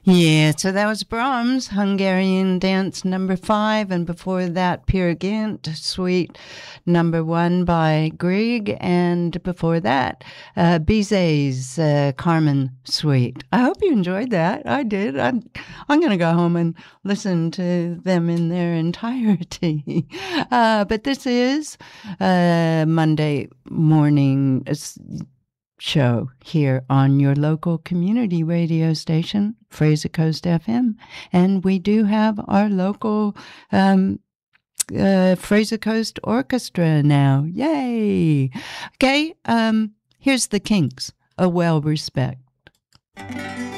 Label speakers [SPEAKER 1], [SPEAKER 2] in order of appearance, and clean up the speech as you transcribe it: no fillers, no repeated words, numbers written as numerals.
[SPEAKER 1] Yeah, so that was Brahms, Hungarian Dance number 5, and before that, Peer Gynt, Suite number 1 by Grieg, and before that, Bizet's Carmen Suite. I hope you enjoyed that. I did. I'm going to go home and listen to them in their entirety. But this is Monday morning show here on your local community radio station, Fraser Coast FM. And we do have our local Fraser Coast Orchestra now. Yay! Okay, here's the Kinks, A Well Respect.